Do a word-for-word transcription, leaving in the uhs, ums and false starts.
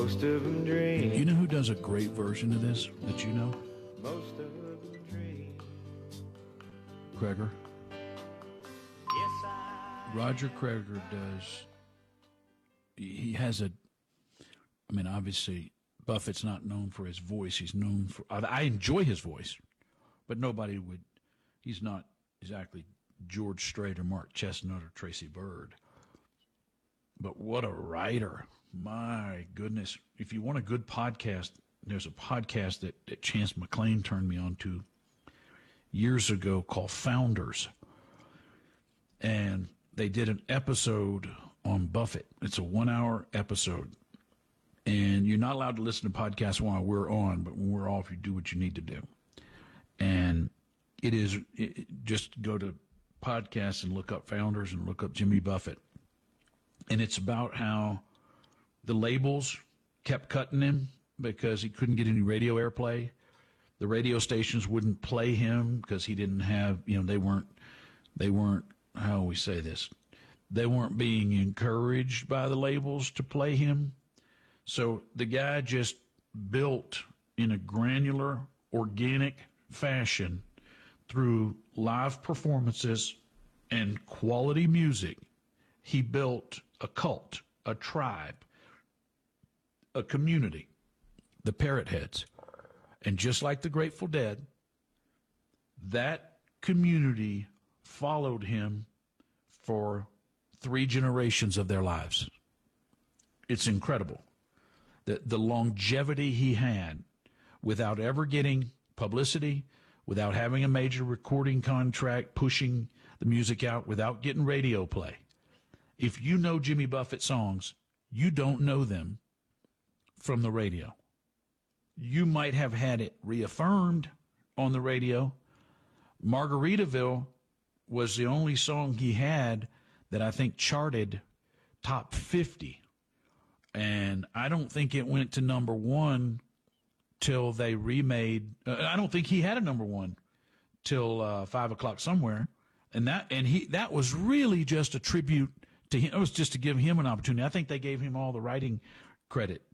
Most of them dream. You know who does a great version of this that you know? Most of them dream. Kreger. Yes, I. Roger Kreger does. He has a. I mean, obviously, Buffett's not known for his voice. He's known for. I enjoy his voice, but nobody would. He's not exactly George Strait or Mark Chestnut or Tracy Byrd. But what a writer. My goodness. If you want a good podcast, there's a podcast that, that Chance McClain turned me on to years ago called Founders. And they did an episode on Buffett. It's a one-hour episode. And you're not allowed to listen to podcasts while we're on, but when we're off, you do what you need to do. And it is, it, just go to podcasts and look up Founders and look up Jimmy Buffett. And it's about how the labels kept cutting him because he couldn't get any radio airplay. The radio stations wouldn't play him because he didn't have, you know, they weren't, they weren't, how do we say this? They weren't being encouraged by the labels to play him. So the guy just built in a granular, organic fashion through live performances and quality music. He built a cult, a tribe, a community, the Parrot Heads. And just like the Grateful Dead, that community followed him for three generations of their lives. It's incredible. The, the longevity he had without ever getting publicity, without having a major recording contract, pushing the music out, without getting radio play. If you know Jimmy Buffett songs, you don't know them from the radio. You might have had it reaffirmed on the radio. Margaritaville was the only song he had that I think charted top fifty. And I don't think it went to number one till they remade. Uh, I don't think he had a number one till uh, five o'clock somewhere. And that and he that was really just a tribute to him. It was just to give him an opportunity. I think they gave him all the writing credit